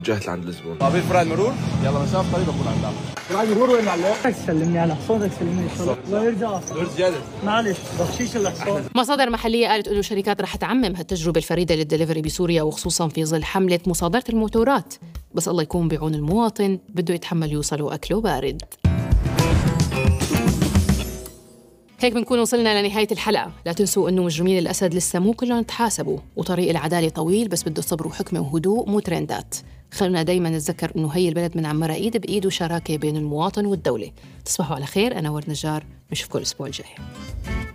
جهت لعند الزبون. طبيب فرع المرور، يلا مسافة طريق بكون عندها. فرع المرور وين معلم؟ سلمني على حصانك، سلمني ويرجع دور زيادة. معلش بخشيش الحصان. مصادر محلية قالت إنه الشركات رح تعمم هالتجربة الفريدة للدليفري بسوريا، وخصوصا في ظل حملة مصادرة الموتورات. بس الله يكون بعون المواطن، بده يتحمل يوصله أكله بارد. هيك بنكون وصلنا لنهاية الحلقة. لا تنسوا إنه مجرمين الأسد لسه مو كلهم تحاسبوا، وطريق العدالة طويل، بس بده صبر وحكمة وهدوء، مو ترندات. خلونا دايما نتذكر إنه هي البلد منعمرة إيد بإيد وشراكة بين المواطن والدولة. تصبحوا على خير. أنا ورد نجار، نشوفكم الأسبوع الجاي.